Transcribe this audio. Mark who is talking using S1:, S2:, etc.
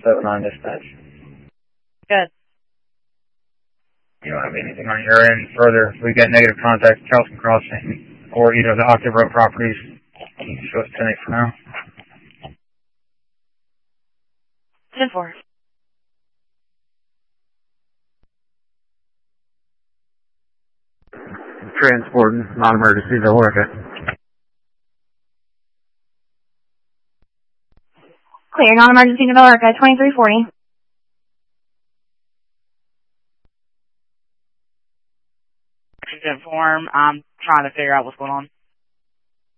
S1: on dispatch.
S2: Good.
S1: You don't have anything on your end further. If we get negative contact, Charleston Crossing, or either of the Octave Road properties, you can show us 10-8 for now.
S2: 10-4.
S1: Transporting, non-emergency, they'll work it.
S2: Clear, non-emergency to Billerica, 2340. Inform, I'm trying to figure out what's going on.